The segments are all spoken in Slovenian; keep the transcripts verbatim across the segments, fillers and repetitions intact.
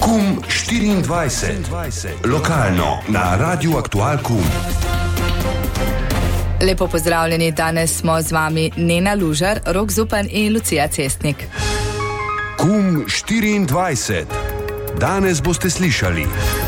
Kum štiriindvajset. Lokalno na Radiu Aktual Kum. Lepo pozdravljeni, danes smo z vami Nena Lužar, Rok Zupan in Lucija Cestnik. Kum štiriindvajset. Danes boste slišali.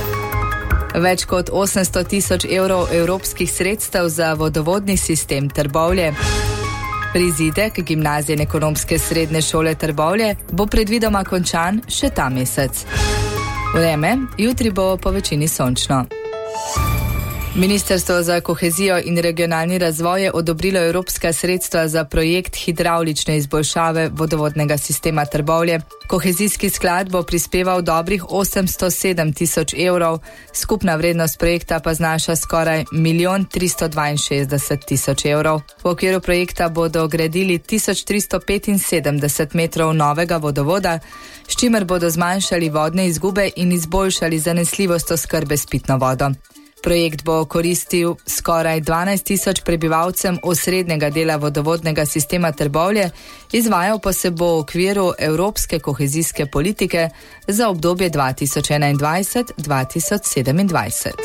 Več kot osemsto tisoč evrov evropskih sredstev za vodovodni sistem Trbovlje. Prizidek gimnazije in ekonomske srednje šole Trbovlje bo predvidoma končan še ta mesec. Vreme, jutri bo po večini sončno. Ministrstvo za kohezijo in regionalni razvoj je odobrilo evropska sredstva za projekt hidravlične izboljšave vodovodnega sistema Trbovlje. Kohezijski sklad bo prispeval dobrih osemsto sedem tisoč evrov, skupna vrednost projekta pa znaša skoraj milijon tristo dvainšestdeset tisoč evrov. V okviru projekta bodo gradili tisoč tristo petinsedemdeset metrov novega vodovoda, s čimer bodo zmanjšali vodne izgube in izboljšali zanesljivost oskrbe s pitno vodo. Projekt bo koristil skoraj dvanajst tisoč prebivalcem osrednjega dela vodovodnega sistema Trbovlje, izvajal pa se bo v okviru evropske kohezijske politike za obdobje dva tisoč enaindvajset do dva tisoč sedemindvajset.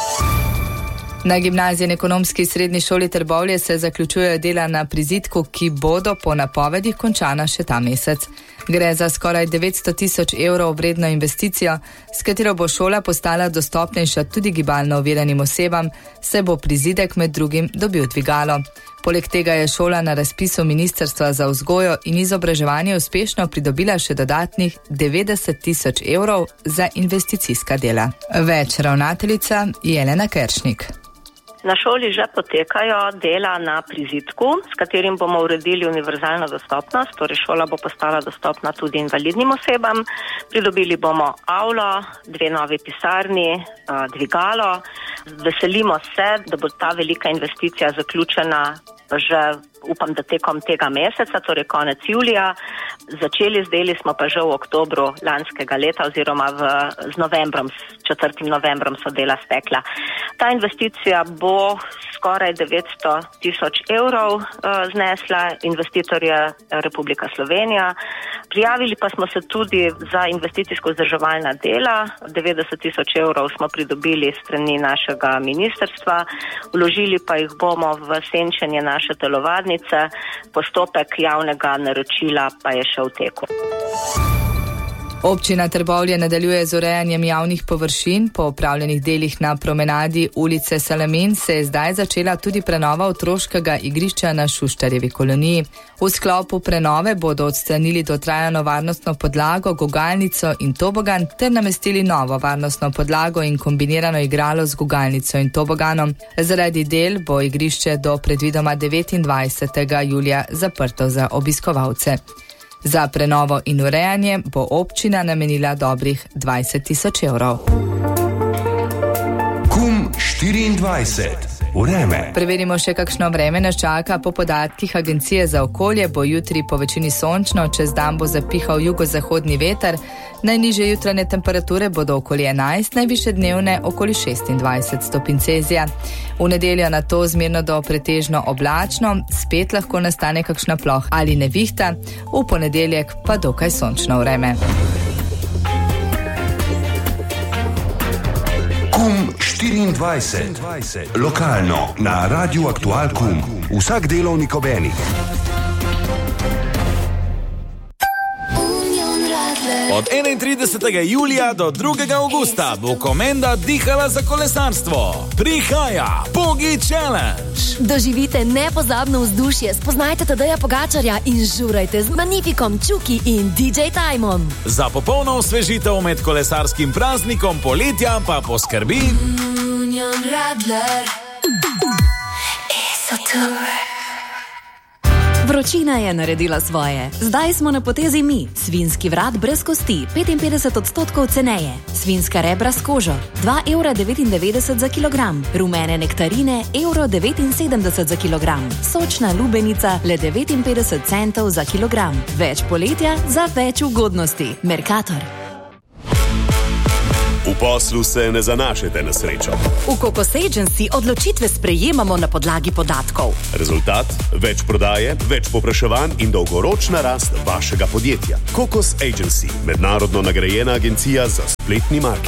Na gimnaziji in ekonomski srednji šoli Trbovlje se zaključujejo dela na prizidku, ki bodo po napovedih končana še ta mesec. Gre za skoraj devetsto tisoč evrov vredno investicijo, s katero bo šola postala dostopnejša tudi gibalno oviranim osebam, saj bo prizidek med drugim dobil dvigalo. Poleg tega je šola na razpisu Ministrstva za vzgojo in izobraževanje uspešno pridobila še dodatnih devetdeset tisoč evrov za investicijska dela. Več ravnateljica Jelena Keršnik. Na šoli že potekajo dela na prizidku, s katerim bomo uredili univerzalno dostopnost, torej šola bo postala dostopna tudi invalidnim osebam. Pridobili bomo avlo, dve novi pisarni, dvigalo. Veselimo se, da bo ta velika investicija zaključena že, upam, da tekom tega meseca, torej konec julija. Začeli z deli smo pa že v oktobru lanskega leta oziroma v, z novembrom, s četrtim novembrom so dela stekla. Ta investicija bo skoraj devetsto tisoč evrov uh, znesla, investitor je Republika Slovenija. Prijavili pa smo se tudi za investicijsko vzdrževalna dela, devetdeset tisoč evrov smo pridobili strani našega ministrstva, vložili pa jih bomo v senčenje naše telovadnice, postopek javnega naročila pa je še v teku. Občina Trbovlje nadaljuje z urejanjem javnih površin. Po opravljenih delih na promenadi ulice Salamin se je zdaj začela tudi prenova otroškega igrišča na Šuštarjevi koloniji. V sklopu prenove bodo odstranili dotrajano varnostno podlago, gugalnico in tobogan ter namestili novo varnostno podlago in kombinirano igralo z gugalnico in toboganom. Zaradi del bo igrišče do predvidoma devetindvajsetega julija zaprto za obiskovalce. Za prenovo in urejanje bo občina namenila dobrih dvajset tisoč evrov. Kum štiriindvajset. Vreme. Preverimo še, kakšno vreme nas čaka. Po podatkih Agencije za okolje bo jutri po večini sončno, čez dan bo zapihal jugozahodni veter. Najnižje jutranje temperature bodo okoli enajst, najvišje dnevne okoli šestindvajset stopinj Celzija. V nedeljo na to zmerno do pretežno oblačno, spet lahko nastane kakšna ploh ali nevihta, v ponedeljek pa dokaj sončno vreme. Kum štiriindvajset. Lokalno na Radiu Aktual Kum. Vsak delovnik ob enih. Od enaintridesetega julija do drugega avgusta bo Komenda dihala za kolesarstvo. Prihaja Pogi Challenge. Doživite nepozabno vzdušje, spoznajte Tadeja Pogačarja in žurajte z Magnifikom, Čuki in D J Timom. Za popolno osvežitev med kolesarskim praznikom poletja pa poskrbi Union Radler. Esotur. Vročina je naredila svoje. Zdaj smo na potezi mi. Svinski vrat brez kosti, petinpetdeset odstotkov ceneje. Svinska rebra s kožo, dva evra devetindevetdeset za kilogram. Rumene nektarine, evro devetinsedemdeset za kilogram. Sočna lubenica, le devetinpetdeset centov za kilogram. Več poletja za več ugodnosti. Mercator. V poslu se ne zanašajte na srečo. V Kokos Agency odločitve sprejemamo na podlagi podatkov. Rezultat? Več prodaje, več povpraševanj in dolgoročna rast vašega podjetja. Kokos Agency, mednarodno nagrajena agencija za spletni marketing.